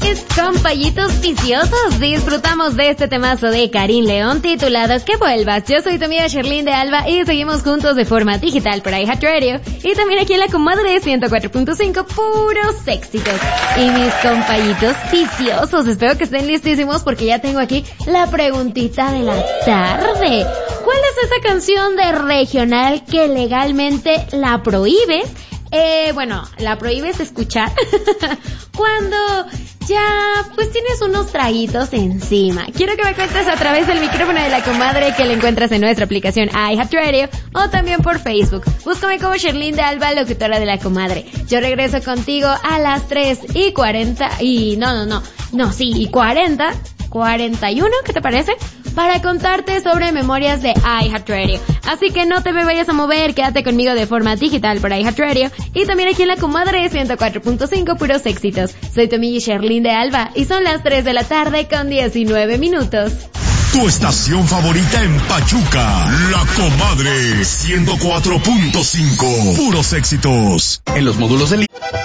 mis compañitos viciosos, disfrutamos de este temazo de Karim León titulado Que Vuelvas. Yo soy tu amiga Sherlyn de Alba y seguimos juntos de forma digital por iHeartRadio y también aquí en la comadre 104.5, puros éxitos. Y mis compañitos viciosos, espero que estén listísimos porque ya tengo aquí la preguntita de la tarde. ¿Cuál es esa canción de regional que legalmente la prohíbes? La prohíbes escuchar cuando ya pues tienes unos traguitos encima. Quiero que me cuentes a través del micrófono de la comadre que la encuentras en nuestra aplicación iHeartRadio o también por Facebook. Búscame como Sherlyn de Alba, locutora de la comadre. Yo regreso contigo a las 3:40 y 41, ¿qué te parece? Para contarte sobre memorias de iHeartRadio. Así que no te me vayas a mover, quédate conmigo de forma digital por iHeartRadio y también aquí en la comadre 104.5, puros éxitos. Soy tu amiga Sherlyn de Alba y son las 3 de la tarde con 19 minutos. Tu estación favorita en Pachuca, La Comadre 104.5, puros éxitos. En los módulos de